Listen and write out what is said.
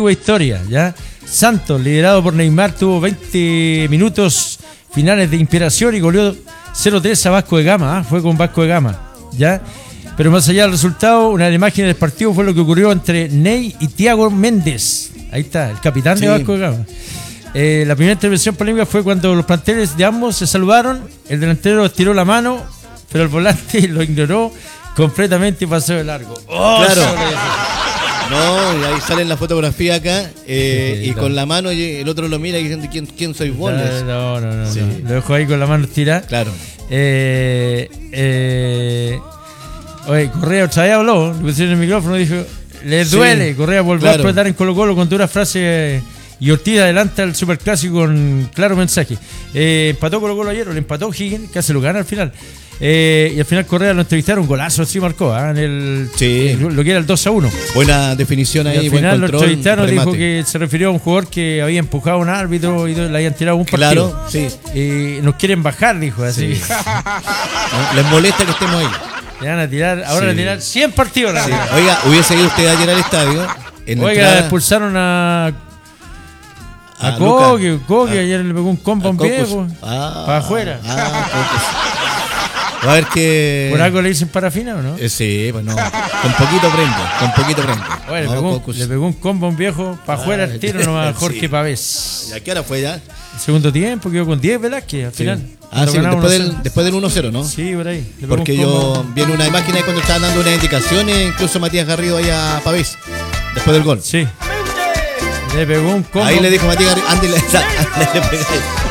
tuvo historia, ¿ya? Santos, liderado por Neymar, tuvo 20 minutos finales de inspiración y goleó 0-3 a Vasco de Gama, fue con Vasco de Gama, ¿ya? Pero más allá del resultado, una de las imágenes del partido fue lo que ocurrió entre Ney y Thiago Méndez. Ahí está, el capitán de Vasco de Gama. La primera intervención polémica fue cuando los planteles de ambos se saludaron, el delantero estiró la mano, pero el volante lo ignoró completamente y pasó de largo. Claro. No, y ahí sale la fotografía acá, y con la mano el otro lo mira y diciendo ¿quién soy vos? No. Sí. Lo dejó ahí con la mano estirada. Claro. Oye, Correa otra vez habló, le pusieron el micrófono y dijo, les duele. Sí, Correa volvió a explotar en Colo-Colo con duras frases y Ortiz adelanta el superclásico con claro mensaje. Empató Colo-Colo ayer, le empató Higgins, casi lo gana al final. Y al final Correa lo entrevistaron, golazo sí marcó, en el lo que era el 2-1. Buena definición ahí, y al buen final control, lo entrevistaron, dijo remate. que se refirió a un jugador que había empujado a un árbitro y le habían tirado un partido. Claro, sí. Y nos quieren bajar, dijo así. Sí. Les molesta que estemos ahí. Le van a tirar, ahora le tirar 100 partidos. Sí. Oiga, hubiese ido usted ayer al estadio. Oiga, expulsaron a Coque, ayer le pegó un combo a un viejo. Para afuera. A ver qué. ¿Por algo le dicen parafina o no? Sí, pues no. Con poquito prende. Bueno, le pegó un combo a un viejo para afuera al tiro nomás Jorge Pavés. ¿Y a qué hora fue ya? El segundo tiempo quedó con 10 Velázquez al final. Sí, después del 1-0, ¿no? Sí, por ahí. Porque yo vi una imagen ahí cuando estaban dando unas indicaciones, incluso Matías Garrido ahí a Pavés, después del gol. Sí. Le pegó un combo. Ahí le dijo Matías Garrido, ándale, le pegué.